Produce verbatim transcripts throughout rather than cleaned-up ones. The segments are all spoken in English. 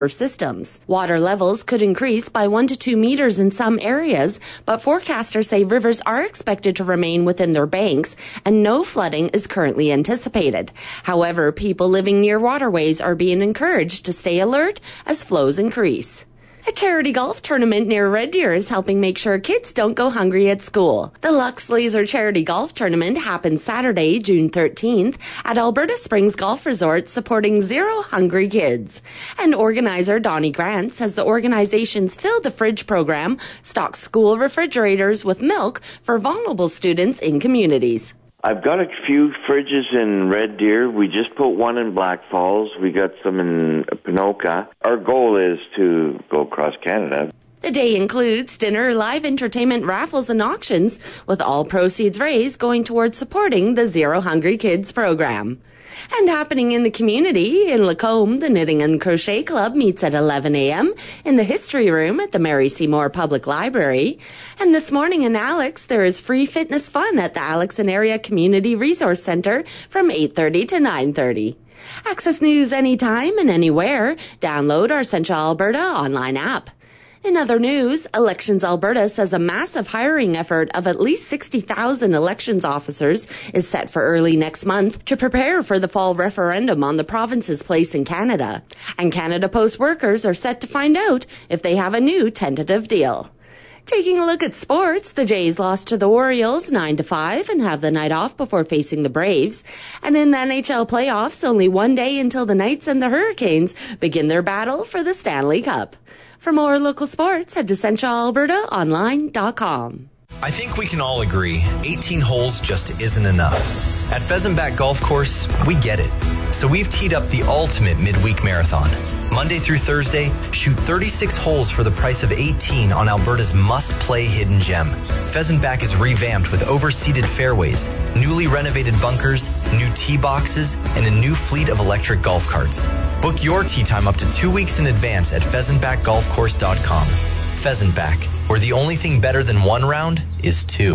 systems. Water levels could increase by one to two meters in some areas, but forecasters say rivers are expected to remain within their banks and no flooding is currently anticipated. However, people living near waterways are being encouraged to stay alert as flows increase. A charity golf tournament near Red Deer is helping make sure kids don't go hungry at school. The Lux Laser Charity Golf Tournament happens Saturday, June thirteenth at Alberta Springs Golf Resort, supporting Zero Hungry Kids. And organizer Donnie Grant says the organization's Fill the Fridge program stocks school refrigerators with milk for vulnerable students in communities. I've got a few fridges in Red Deer. We just put one in Black Falls. We got some in Ponoka. Our goal is to go across Canada. The day includes dinner, live entertainment, raffles, and auctions, with all proceeds raised going towards supporting the Zero Hungry Kids program. And happening in the community, in Lacombe, the Knitting and Crochet Club meets at eleven a.m. in the History Room at the Mary Seymour Public Library. And this morning in Alex, there is free fitness fun at the Alex and Area Community Resource Center from eight thirty to nine thirty. Access news anytime and anywhere. Download our Central Alberta online app. In other news, Elections Alberta says a massive hiring effort of at least sixty thousand elections officers is set for early next month to prepare for the fall referendum on the province's place in Canada. And Canada Post workers are set to find out if they have a new tentative deal. Taking a look at sports, the Jays lost to the Orioles nine to five and have the night off before facing the Braves. And in the N H L playoffs, only one day until the Knights and the Hurricanes begin their battle for the Stanley Cup. For more local sports, head to central alberta online dot com. I think we can all agree eighteen holes just isn't enough. At Pheasant Back Golf Course, we get it. So we've teed up the ultimate midweek marathon. Monday through Thursday, shoot thirty-six holes for the price of eighteen on Alberta's must-play hidden gem. Pheasant Back is revamped with overseated fairways, newly renovated bunkers, new tee boxes, and a new fleet of electric golf carts. Book your tee time up to two weeks in advance at pheasant back golf course dot com. Pheasant Back, where the only thing better than one round is two.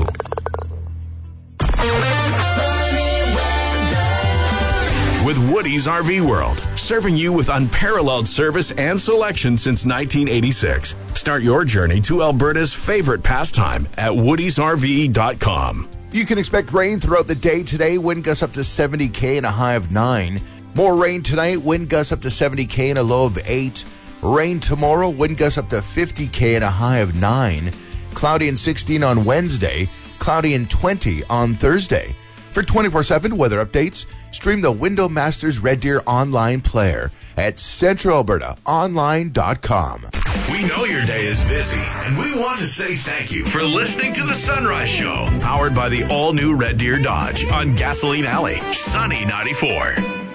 With Woody's R V World, serving you with unparalleled service and selection since nineteen eighty-six. Start your journey to Alberta's favorite pastime at woodies r v dot com. You can expect rain throughout the day today. Wind gusts up to seventy K and a high of nine. More rain tonight. Wind gusts up to seventy K and a low of eight. Rain tomorrow. Wind gusts up to fifty K and a high of nine. Cloudy and sixteen on Wednesday. Cloudy and twenty on Thursday. For twenty-four seven weather updates, stream the Window Masters Red Deer online player at central alberta online dot com. We know your day is busy, and we want to say thank you for listening to The Sunrise Show, powered by the all-new Red Deer Dodge on Gasoline Alley, Sunny ninety-four.